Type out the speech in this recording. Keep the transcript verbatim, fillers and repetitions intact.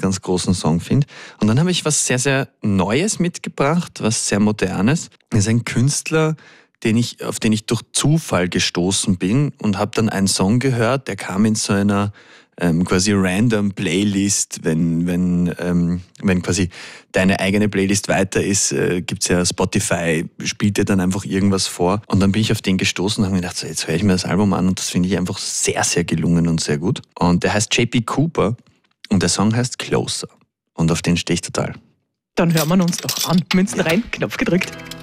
ganz großen Song finde. Und dann habe ich was sehr, sehr Neues mitgebracht, was sehr Modernes. Das ist ein Künstler, den ich, auf den ich durch Zufall gestoßen bin und habe dann einen Song gehört, der kam in so einer ähm, quasi random Playlist, wenn, wenn, ähm, wenn quasi deine eigene Playlist weiter ist, äh, gibt's ja Spotify, spielt dir dann einfach irgendwas vor. Und dann bin ich auf den gestoßen und habe mir gedacht, so, jetzt höre ich mir das Album an und das finde ich einfach sehr, sehr gelungen und sehr gut. Und der heißt J P Cooper und der Song heißt Closer. Und auf den stehe ich total. Dann hören wir uns doch an. Münzen rein, Knopf gedrückt.